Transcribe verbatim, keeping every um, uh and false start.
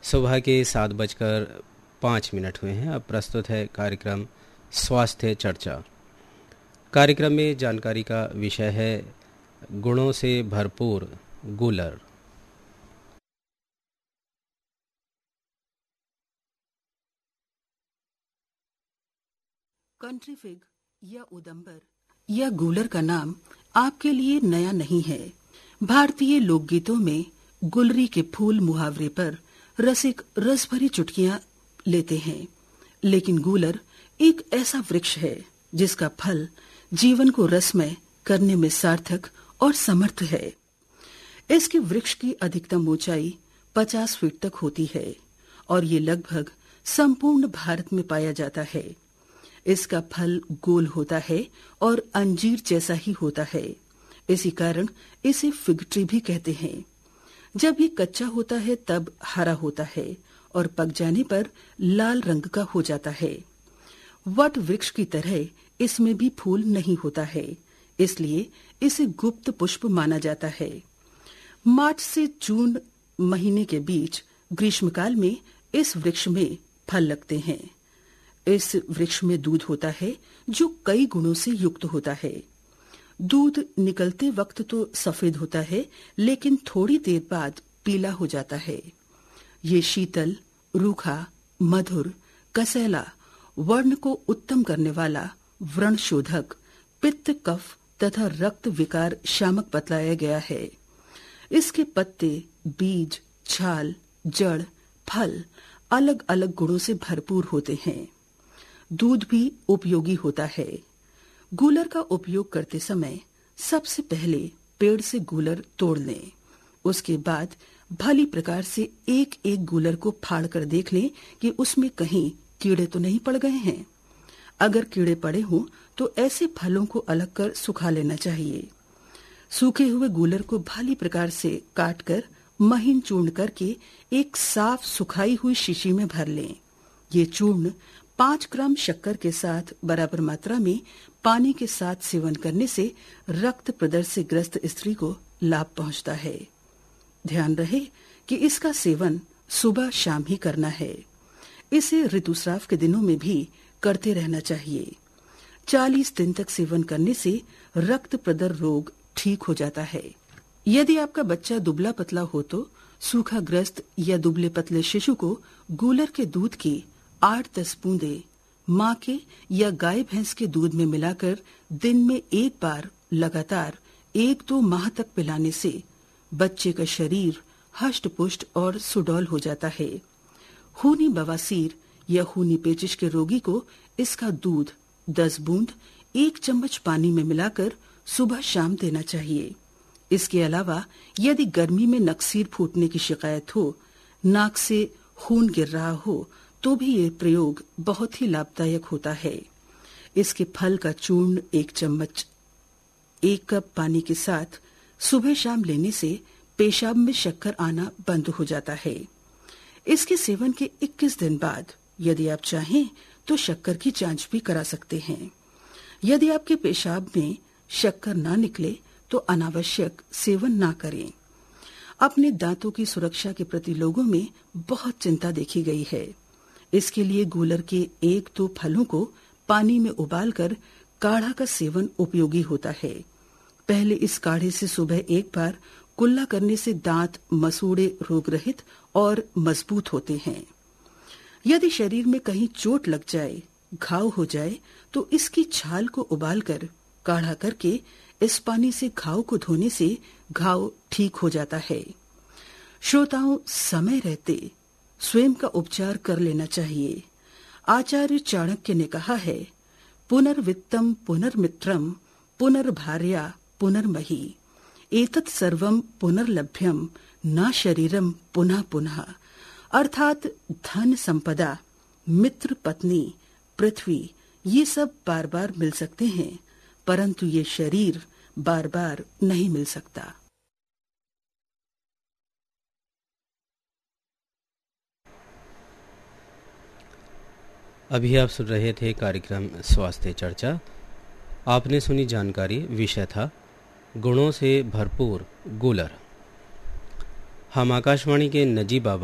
सुबह के सात बजकर पाँच मिनट हुए हैं। अब प्रस्तुत है कार्यक्रम स्वास्थ्य चर्चा। कार्यक्रम में जानकारी का विषय है गुणों से भरपूर गूलर। कंट्री फिग या उदंबर या गूलर का नाम आपके लिए नया नहीं है। भारतीय लोकगीतों में गुलरी के फूल मुहावरे पर रसिक रस भरी चुटकियां लेते हैं, लेकिन गूलर एक ऐसा वृक्ष है जिसका फल जीवन को रसमय करने में सार्थक और समर्थ है। इसके वृक्ष की अधिकतम ऊंचाई पचास फीट तक होती है और ये लगभग संपूर्ण भारत में पाया जाता है। इसका फल गोल होता है और अंजीर जैसा ही होता है। इसी कारण इसे फिग ट्री भी कहते हैं। जब ये कच्चा होता है तब हरा होता है और पक जाने पर लाल रंग का हो जाता है। वट वृक्ष की तरह इसमें भी फूल नहीं होता है, इसलिए इसे गुप्त पुष्प माना जाता है। मार्च से जून महीने के बीच ग्रीष्मकाल में इस वृक्ष में फल लगते हैं। इस वृक्ष में दूध होता है जो कई गुणों से युक्त होता है। दूध निकलते वक्त तो सफेद होता है, लेकिन थोड़ी देर बाद पीला हो जाता है। ये शीतल, रूखा, मधुर, कसैला, वर्ण को उत्तम करने वाला, व्रण शोधक, पित्त, कफ तथा रक्त विकार शामक बतलाया गया है। इसके पत्ते, बीज, छाल, जड़, फल अलग अलग गुणों से भरपूर होते हैं। दूध भी उपयोगी होता है। गूलर का उपयोग करते समय सबसे पहले पेड़ से गूलर तोड़ लें। उसके बाद भली प्रकार से एक एक गूलर को फाड़ कर देख लें कि उसमें कहीं कीड़े तो नहीं पड़ गए हैं। अगर कीड़े पड़े हों तो ऐसे फलों को अलग कर सुखा लेना चाहिए। सूखे हुए गूलर को भली प्रकार से काटकर महीन चूर्ण करके एक साफ सुखाई हुई शीशी में भर लें। ये चूर्ण पाँच ग्राम शक्कर के साथ बराबर मात्रा में पानी के साथ सेवन करने से रक्त प्रदर से ग्रस्त स्त्री को लाभ पहुंचता है। ध्यान रहे कि इसका सेवन सुबह शाम ही करना है। इसे ऋतुस्राव के दिनों में भी करते रहना चाहिए। चालीस दिन तक सेवन करने से रक्त प्रदर रोग ठीक हो जाता है। यदि आपका बच्चा दुबला पतला हो तो सूखाग्रस्त या दुबले पतले शिशु को गूलर के दूध की आठ दस बूंदे माँ के या गाय भैंस के दूध में मिलाकर दिन में एक बार लगातार एक दो माह तक पिलाने से बच्चे का शरीर हष्ट पुष्ट और सुडौल हो जाता है। खूनी बवासीर या खूनी पेचिश के रोगी को इसका दूध दस बूंद एक चम्मच पानी में मिलाकर सुबह शाम देना चाहिए। इसके अलावा यदि गर्मी में नक्सीर फूटने की शिकायत हो, नाक से खून गिर रहा हो, तो भी ये प्रयोग बहुत ही लाभदायक होता है। इसके फल का चूर्ण एक चम्मच एक कप पानी के साथ सुबह शाम लेने से पेशाब में शक्कर आना बंद हो जाता है। इसके सेवन के इक्कीस दिन बाद यदि आप चाहें तो शक्कर की जांच भी करा सकते हैं। यदि आपके पेशाब में शक्कर ना निकले तो अनावश्यक सेवन ना करें। अपने दांतों की सुरक्षा के प्रति लोगों में बहुत चिंता देखी गई है। इसके लिए गूलर के एक दो फलों को पानी में उबालकर काढ़ा का सेवन उपयोगी होता है। पहले इस काढ़े से सुबह एक बार कुल्ला करने से दांत मसूड़े रोग रहित और मजबूत होते हैं। यदि शरीर में कहीं चोट लग जाए, घाव हो जाए, तो इसकी छाल को उबालकर काढ़ा करके इस पानी से घाव को धोने से घाव ठीक हो जाता है। श्रोताओं, समय रहते स्वयं का उपचार कर लेना चाहिए। आचार्य चाणक्य ने कहा है, पुनर्वित्तम पुनर्मित्रम पुनर्भार्या पुनर्मही एतत् सर्वम पुनर्लभ्यम न शरीरम पुनः पुनः। अर्थात धन संपदा, मित्र, पत्नी, पृथ्वी ये सब बार बार मिल सकते हैं, परंतु ये शरीर बार बार नहीं मिल सकता। अभी आप सुन रहे थे कार्यक्रम स्वास्थ्य चर्चा। आपने सुनी जानकारी, विषय था गुणों से भरपूर गूलर। हम आकाशवाणी के नजीब बाबा